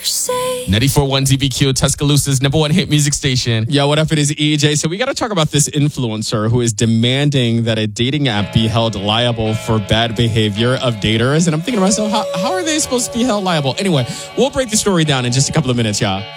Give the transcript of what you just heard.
94.1 ZBQ, Tuscaloosa's number one hit music station. Yo, what up? It is EJ. So we got to talk about this influencer who is demanding that a dating app be held liable for bad behavior of daters. And I'm thinking to myself, how are they supposed to be held liable? Anyway, we'll break the story down in just a couple of minutes, y'all.